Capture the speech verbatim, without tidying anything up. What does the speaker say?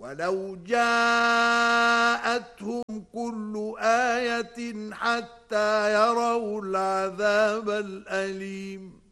ولو جاءتهم كل آية حتى يروا العذاب الأليم